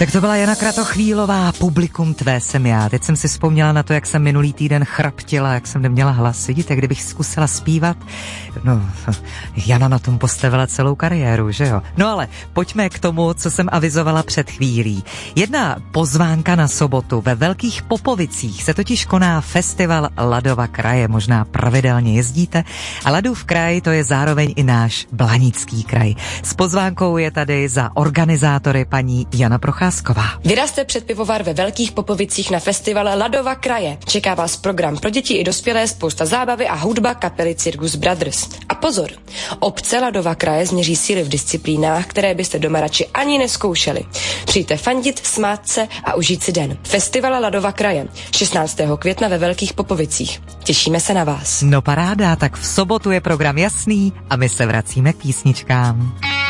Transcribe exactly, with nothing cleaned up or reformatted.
Tak to byla Jana Kratochvílová, Publikum tvé jsem já. Teď jsem si vzpomněla na to, jak jsem minulý týden chraptila, jak jsem neměla hlas. Vidíte, kdybych zkusila zpívat, no, Jana na tom postavila celou kariéru, že jo? No ale pojďme k tomu, co jsem avizovala před chvílí. Jedna pozvánka na sobotu. Ve Velkých Popovicích se totiž koná festival Ladova kraje. Možná pravidelně jezdíte. A Ladův kraj, to je zároveň i náš Blanický kraj. S pozvánkou je tady za organizátory paní Jana Procházková. Vyrazte před pivovar ve Velkých Popovicích na festivale Ladova kraje. Čeká vás program pro děti i dospělé, spousta zábavy a hudba kapely Circus Brothers. A pozor, obce Ladova kraje změří síly v disciplínách, které byste doma radši ani neskoušeli. Přijďte fandit, smát se a užít si den. Festival Ladova kraje, šestnáctého května ve Velkých Popovicích. Těšíme se na vás. No paráda, tak v sobotu je program jasný a my se vracíme k písničkám.